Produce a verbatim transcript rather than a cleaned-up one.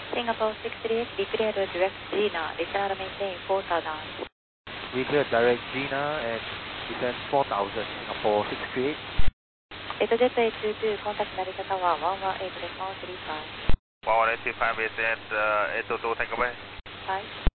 Singapore six three eight, declare direct Gina, descend and maintain four thousand. We clear direct Gina and descend four thousand, Singapore six three eight. エトジェット エイトツーツー、コンタクト成田タワーいちいちはちです、いちさんさんご。 one one eight two five is at uh, eight two two, take away. five.